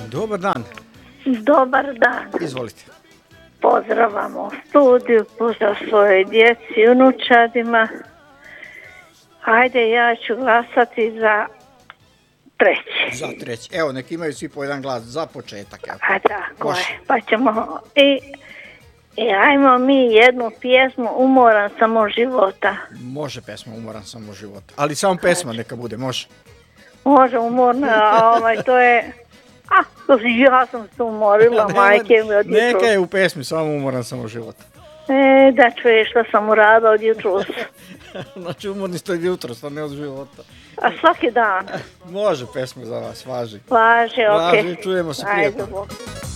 Dobar dan. Dobar dan. Izvolite. Pozdravamo u studiju, pozdrav svojoj djeci i unučadima. Hajde, ja ću glasati za treći. Za treći. Evo, nek imaju svi po jedan glas za početak. Evo. A tako je, pa ćemo i ajmo mi jednu pjesmu, umoran sam od života. Može pesma, umoran sam od života. Ali samo pesma neka bude, može. Može umorna, a to je... ja sam se umorila, majke mi od jutros. Neka je u pesmi, samo umoran sam od života. Da čuješ što sam uradila od jutros. Znači umorni ste od jutros, a ne od života. A svaki dan. Može pesma za vas, važi. Važi, okej. Važi, čujemo se prijetno.